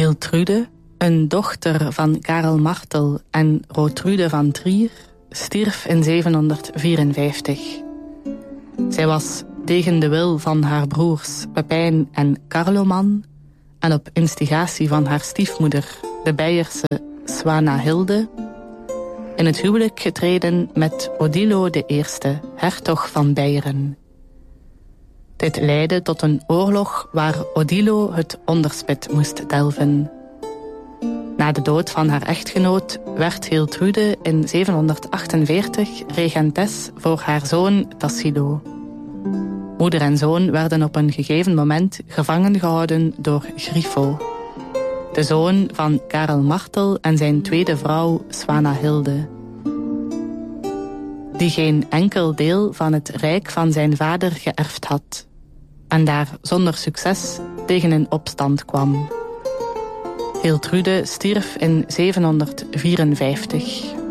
Hiltrude, een dochter van Karel Martel en Rotrude van Trier, stierf in 754. Zij was tegen de wil van haar broers Pepijn en Carloman en op instigatie van haar stiefmoeder, de Beierse Swanahilde, in het huwelijk getreden met Odilo I, hertog van Beieren. Dit leidde tot een oorlog waar Odilo het onderspit moest delven. Na de dood van haar echtgenoot werd Hiltrude in 748 regentes voor haar zoon Tassilo. Moeder en zoon werden op een gegeven moment gevangen gehouden door Grifo, de zoon van Karel Martel en zijn tweede vrouw Swanahilde, die geen enkel deel van het rijk van zijn vader geërfd had en daar zonder succes tegen een opstand kwam. Hiltrude stierf in 754.